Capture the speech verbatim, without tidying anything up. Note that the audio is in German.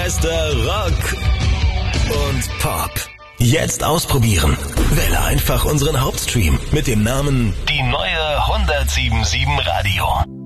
Bester Rock und Pop. Jetzt ausprobieren. Wähle einfach unseren Hauptstream mit dem Namen Die neue hundertsieben Komma sieben Radio.